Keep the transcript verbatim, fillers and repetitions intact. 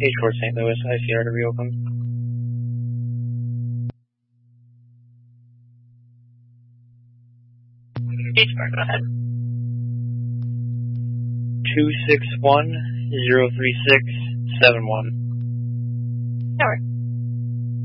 H four Saint Louis, I C R to reopen. H four, go ahead. two six one, zero three six, seven one. Over.